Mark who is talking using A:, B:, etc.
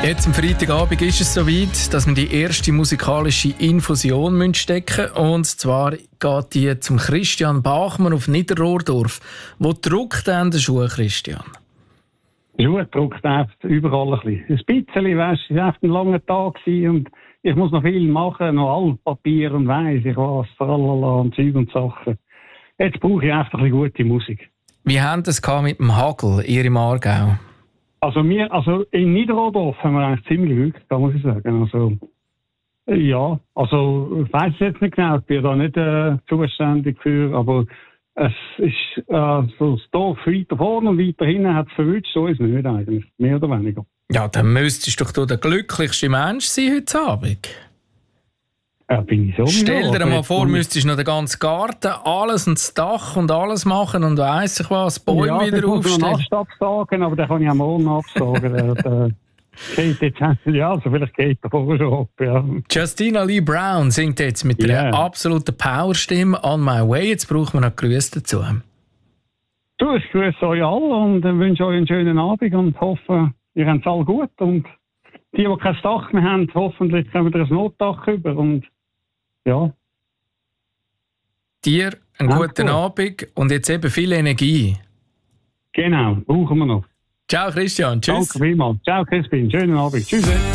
A: Jetzt am Freitagabend ist es soweit, dass wir die erste musikalische Infusion stecken müssen. Und zwar geht die zum Christian Bachmann auf Niederrohrdorf. Wo drückt denn der Schuh, Christian?
B: Der Schuh drückt einfach überall ein bisschen. Weisst, es war einfach ein langer Tag und ich muss noch viel machen, noch Altpapier und weiss ich was, tralala und Zeug und Sachen. Jetzt brauche ich einfach ein bisschen gute Musik.
A: Wie haben das mit dem Hagel, ihr im Aargau?
B: Also in Niederrohrdorf haben wir eigentlich ziemlich Glück, muss ich sagen. Ich weiss es jetzt nicht genau, ich bin da nicht zuständig für, aber es ist so das Dorf weiter vorne und weiter hinten hat es verwünscht, so ist es nicht eigentlich, mehr oder weniger.
A: Ja, dann müsstest du doch der glücklichste Mensch sein heute Abend.
B: Ja, bin ich sowieso.
A: Stell dir mal vor, müsstest noch den ganzen Garten, alles und das Dach und alles machen und weiss ich was, Bäume wieder aufstellen.
B: Ja, absagen, aber den kann ich am Morgen absagen. Geht jetzt, vielleicht geht er vorher schon ab, ja.
A: Justina Lee Brown singt jetzt mit einer absoluten Powerstimme «On My Way». Jetzt brauchen wir noch Grüße dazu.
B: Ich grüße euch alle und wünsche euch einen schönen Abend und hoffe, ihr habt es alle gut. Und die kein Dach mehr haben, hoffentlich kommen wir ein Notdach über. Und ja.
A: Dir einen guten Abend und jetzt eben viel Energie.
B: Genau, brauchen wir noch.
A: Ciao Christian, tschüss.
B: Danke vielmals. Ciao Crispin, schönen Abend. Tschüss.